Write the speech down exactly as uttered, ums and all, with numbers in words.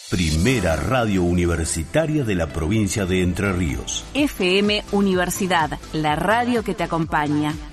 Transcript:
Primera radio universitaria de la provincia de Entre Ríos. F M Universidad, la radio que te acompaña.